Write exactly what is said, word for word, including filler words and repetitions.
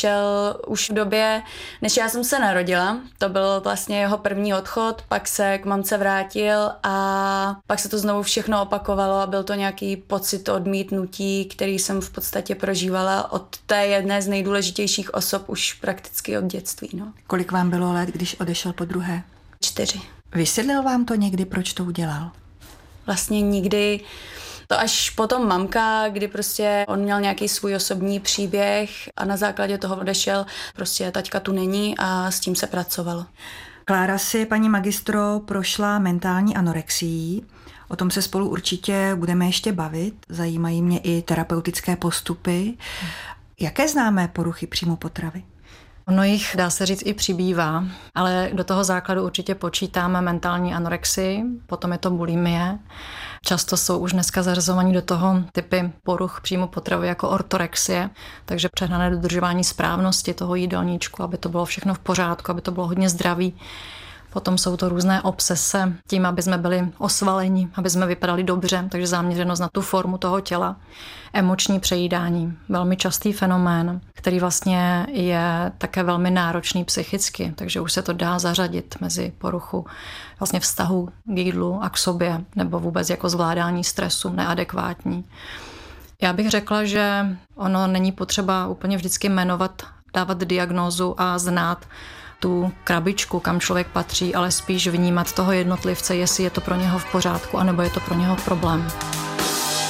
odešel už v době, než já jsem se narodila. To byl vlastně jeho první odchod, pak se k mamce vrátil a pak se to znovu všechno opakovalo a byl to nějaký pocit odmítnutí, který jsem v podstatě prožívala od té jedné z nejdůležitějších osob už prakticky od dětství. No. Kolik vám bylo let, když odešel po druhé? Čtyři. Vysvětlil vám to někdy, proč to udělal? Vlastně nikdy. To až potom mamka, kdy prostě on měl nějaký svůj osobní příběh a na základě toho odešel. Prostě taťka tu není a s tím se pracovalo. Klára si, paní magistro, prošla mentální anorexií. O tom se spolu určitě budeme ještě bavit. Zajímají mě i terapeutické postupy. Jaké známé poruchy příjmu potravy? Ono jich, dá se říct, i přibývá, ale do toho základu určitě počítáme mentální anorexii, potom je to bulimie. Často jsou už dneska zařazovaní do toho typy poruch příjmu potravy jako ortorexie, takže přehnané dodržování správnosti toho jídelníčku, aby to bylo všechno v pořádku, aby to bylo hodně zdravý. Potom jsou to různé obsese tím, aby jsme byli osvaleni, aby jsme vypadali dobře, takže záměřenost na tu formu toho těla. Emoční přejídání, velmi častý fenomén, který vlastně je také velmi náročný psychicky, takže už se to dá zařadit mezi poruchu vlastně vztahu k jídlu a k sobě, nebo vůbec jako zvládání stresu neadekvátní. Já bych řekla, že ono není potřeba úplně vždycky jmenovat, dávat diagnózu a znát tu krabičku, kam člověk patří, ale spíš vnímat toho jednotlivce, jestli je to pro něho v pořádku, anebo je to pro něho problém.